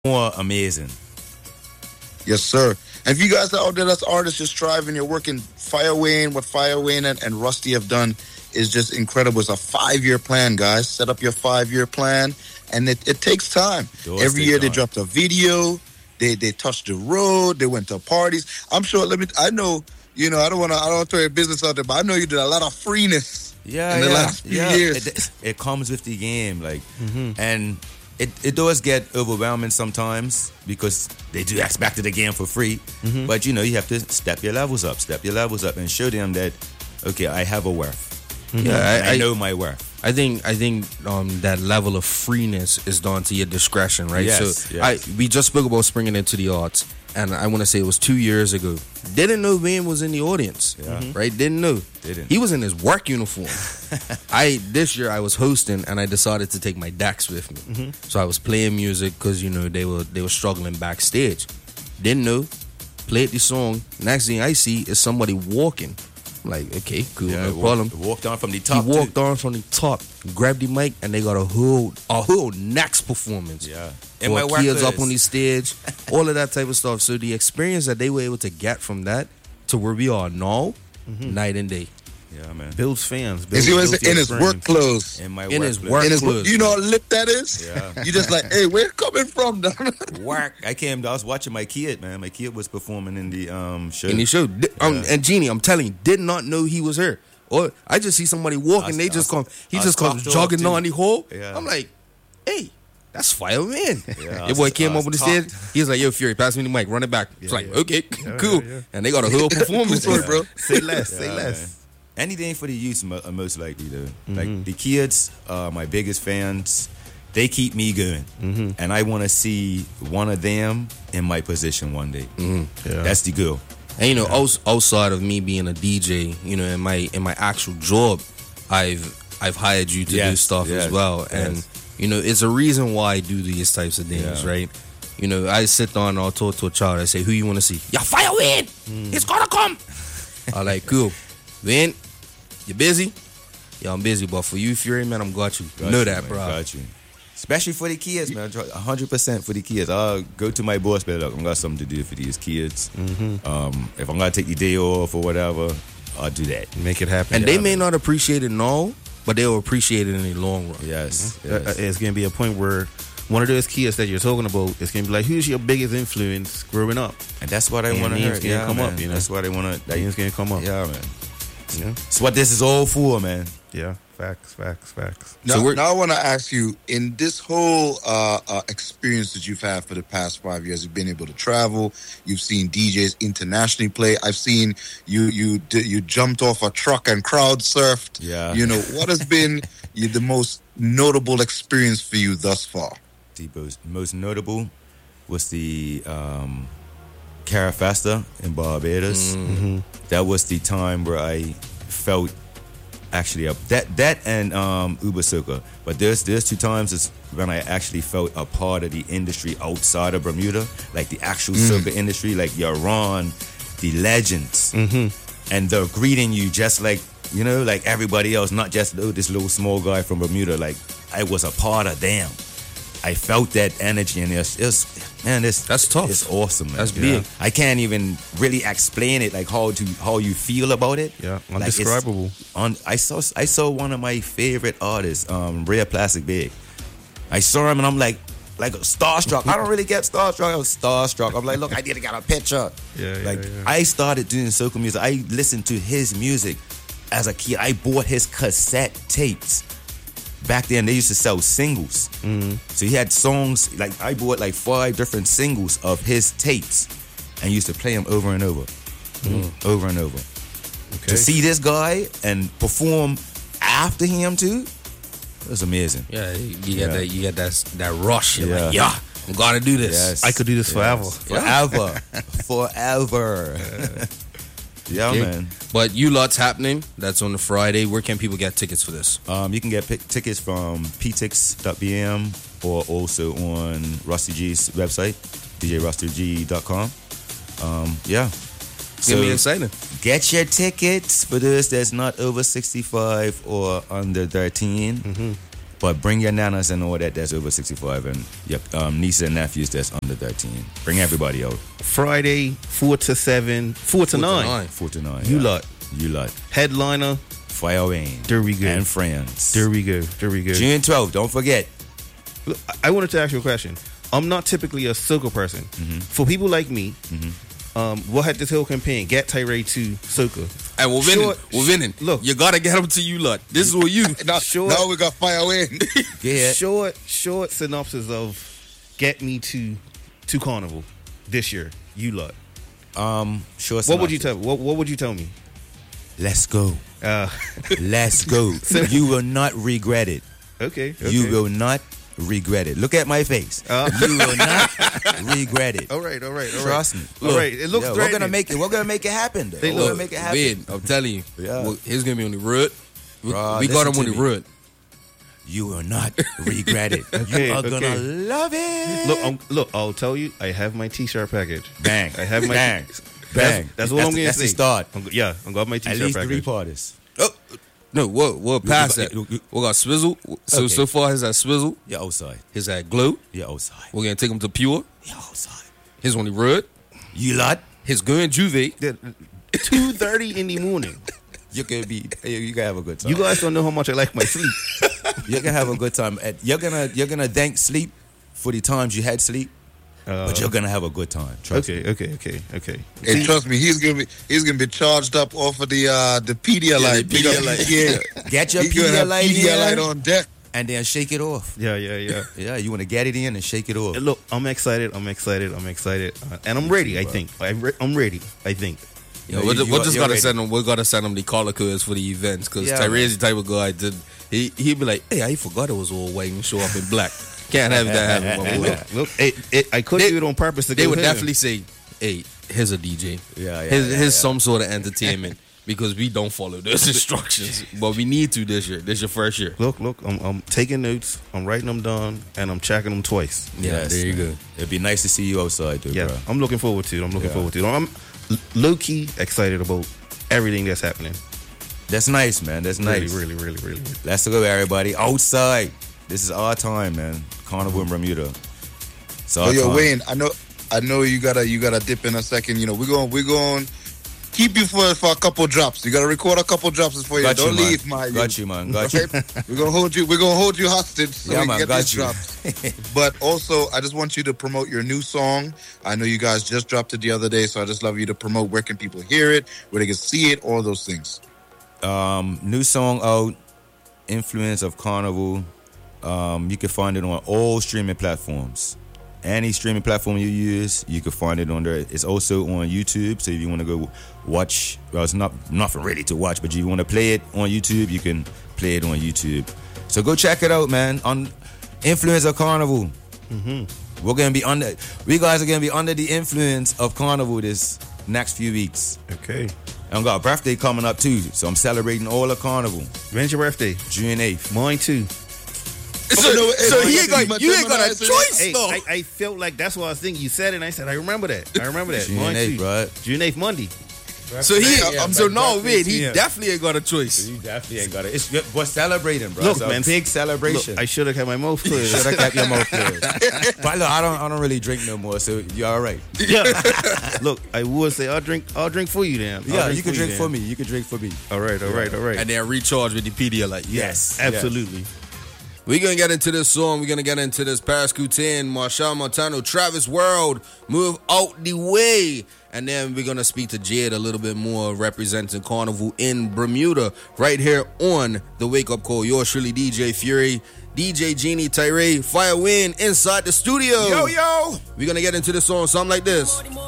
more amazing. Yes, sir. And if you guys are out there that's artists just striving, you're working Fire Wayne, what Fire Wayne and Rusty have done is just incredible. It's a 5-year plan, guys. Set up your 5-year plan, and it takes time. Every year they dropped a video, they touched the road, they went to parties. I'm sure, I know, I don't want to throw your business out there, but I know you did a lot of freeness in the last few years. It comes with the game, and it does get overwhelming sometimes because they do expect the game for free. But you have to step your levels up and show them that, okay, I have a worth. Yeah, I know my worth. I think that level of freeness is down to your discretion, right? Yes, we just spoke about springing into the arts, and I want to say it was 2 years ago. Didn't know Wayne was in the audience, right? Didn't know. He was in his work uniform. This year I was hosting, and I decided to take my decks with me. So I was playing music because they were struggling backstage. Didn't know. Played the song. Next thing I see is somebody walking. I'm like, okay, cool, no problem. Walked on from the top. He walked on from the top, grabbed the mic, and they got a whole next performance. Yeah. And my kids up on the stage, all of that type of stuff. So the experience that they were able to get from that to where we are now, night and day. Yeah, man. Builds fans. Is he in his work clothes? In his work clothes. You know how lit that is? Yeah. You just like, hey, where it coming from? Work. I was watching my kid, man. My kid was performing in the show. In the show. And Jeannie, I'm telling you, did not know he was here. Or I just see somebody walking, he just comes jogging down the hall. Yeah. I'm like, hey, that's Fire Man. Yeah, your boy came up on the stage. He was like, yo, Fury, pass me the mic, run it back. It's like, okay, cool. Yeah. And they got a whole performance for it, bro. Say less. Man. Anything for the youth, most likely, though. Like, the kids are my biggest fans. They keep me going. And I want to see one of them in my position one day. That's the goal. And, outside of me being a DJ, in my actual job, I've hired you to do stuff as well. And, it's a reason why I do these types of things, right? I sit down and I'll talk to a child. I say, who you want to see? Yeah, Fire Wayne! He's gonna come! I'm like, cool. Wayne, you busy? Yeah, I'm busy, but for you, Fury, man, I'm got you. Know that, bro. Got you. Especially for the kids, man. 100% for the kids. I'll go to my boss, but look, I got something to do for these kids. If I'm gonna take the day off or whatever, I'll do that. Make it happen. And they may not appreciate it now, but they'll appreciate it in the long run. Yes. It's gonna be a point where one of those kids that you're talking about is gonna be like, who's your biggest influence growing up? And that's what I want to hear. Gonna come up, That's what I want to. Name's gonna come up. Yeah, man. It's what this is all for, man. Yeah, facts. Now I want to ask you, in this whole experience that you've had for the past 5 years, you've been able to travel, you've seen DJs internationally play. I've seen you jumped off a truck and crowd surfed. Yeah. What has been the most notable experience for you thus far? The most notable was the Carafesta in Barbados. That was the time where I felt actually that and Uber Soca. But there's 2 times is when I actually felt a part of the industry outside of Bermuda, like the actual soca industry, like your Ron, the legends, and they're greeting you just like like everybody else, not just this little small guy from Bermuda. Like I was a part of them. I felt that energy, and that's tough. It's awesome, man. That's big. I can't even really explain it, like how you feel about it. Yeah, undescribable. I saw one of my favorite artists, Rare Plastic Bag. I saw him, and I'm like starstruck. I don't really get starstruck. I was starstruck. I'm like, look, I need to get a picture. I started doing soca music. I listened to his music as a kid. I bought his cassette tapes. Back then, they used to sell singles. So he had songs, like I bought like 5 different singles of his tapes and used to play them over and over. Over and over. Okay. To see this guy and perform after him too, it was amazing. Yeah, you get that rush. You're like, I'm gonna do this. Yes. I could do this forever. Forever. Yeah, man. But you lot's happening. That's on the Friday. Where can people get tickets for this? You can get tickets from ptix.bm or also on Rusty G's website, djrustygg.com. It's gonna be exciting. Get your tickets for those that's not over 65 or under 13. But bring your nanas and all that's over 65, and your nieces and nephews that's under 13. Bring everybody out. Friday, 4 to 7, 4 to 9. 4 to 9. You lot. Headliner. Fire Wayne. There we go. And friends. There we go. June 12th, don't forget. Look, I wanted to ask you a question. I'm not typically a soca person. For people like me, what had this whole campaign? Get Tyree to soca. And we're winning. Look, you gotta get them to you lot. This is what you. Now we got Fire Wayne. Yeah. Short synopsis of get me to Carnival this year. You lot. Short. What would you tell? What would you tell me? Let's go. Let's go. You will not regret it. Okay. You will not regret it. Look at my face. You will not regret it. All right. Trust me. All right. It looks. We're gonna make it. We're gonna make it happen. Though. We're gonna make it happen. Man, I'm telling you. Yeah. He's gonna be on the road. We got listen him on to the me. road. You will not regret it. Okay, you are gonna love it. Look. I'll tell you. I have my T-shirt package. Bang. I have my bang. Bang. That's what I'm gonna That's say. the start. I'm got my T-shirt At least package. 3 parties. Oh, no, what past that? We got Swizzle. So far, he's at Swizzle. You're outside. He's at Glow. You're outside. We're gonna take him to Pure. You're outside. He's on the road. You lot. He's going Juve. 2:30 in the morning. You can have a good time. You guys don't know how much I like my sleep. You're gonna have a good time. You're gonna thank sleep for the times you had sleep, but you're gonna have a good time. Trust me. Okay. Hey, trust me, he's gonna be charged up off of the Pedialyte. the Pedialyte. Yeah, Get your he's gonna have Pedialyte Pedialyte on deck. and then shake it off. Yeah. Yeah, you want to get it in and shake it off. Look, I'm excited, and I'm ready. I think I'm ready. I think. You know, we're just you're gotta ready. send him. We're gonna send him the collar codes for the events because Yeah, Tyree's the type of guy that he'd be like, "Hey, I forgot it was all white and show up in black. Can't have that happen." My boy. Look, I could do it on purpose to They go would him. definitely say, "Hey, here's a DJ. Yeah, Here's some sort of entertainment." Because we don't follow those instructions, but we need to this year. This is your first year. Look, I'm taking notes, I'm writing them down, and I'm checking them twice. Yeah, Yes, there you man. go. It'd be nice to see you outside, dude, Yeah, bro. I'm looking forward to it. I'm low key excited about everything that's happening. That's nice, man. That's nice. Really. Let's go, everybody. Outside. This is our time, man. Carnival in Bermuda. It's our So yo, time. Wayne, I know you gotta dip in a second. You know, we're going keep you for a couple drops. You gotta record a couple drops before you Got don't you, man. leave, man. Got you, man. Got you. Okay? We're gonna hold you hostage so Yeah, we man, can get got these you. drops. But also, I just want you to promote your new song. I know you guys just dropped it the other day, so I just love you to promote. Where can people hear it? Where they can see it? All those things. New song out. Influence of Carnival. You can find it on all streaming platforms. Any streaming platform you use, you can find it on there. It's also on YouTube. So if you want to go watch, well, it's nothing really to watch, but if you want to play it on YouTube, you can play it on YouTube. So go check it out, man. On Influence of Carnival. We guys are gonna be under the influence of Carnival this next few weeks. Okay. And I got a birthday coming up too, so I'm celebrating all of Carnival. When's your birthday? June 8th. Mine too. So you ain't got a choice Hey, though. I felt like that's what I was thinking. You said it, and I said I remember that. June Mine 8th, too. bro. June 8th, Monday. So he, Yeah, so my no, birthday, wait, he yeah. definitely ain't got a choice. You definitely ain't got it. We're celebrating, bro. Look, It's a man, big celebration. Look, I should have kept my mouth closed. Should have kept your mouth closed. But look, I don't really drink no more, so you're all right. Yeah. Look, I would say I'll drink for you then. Yeah, you can drink for me. You can drink for me. All right. And then recharge with the Pedialyte. Yes, Absolutely. We're going to get into this song. We're going to get into this Paris Coutin, Marshall Montano, Travis World, Move Out the Way. And then we're going to speak to Jade a little bit more, representing Carnival in Bermuda, right here on The Wake Up Call. Yours truly, DJ Fury, DJ Genie, Tyree, Fire Wind inside the studio. Yo. We're going to get into this song, something like this.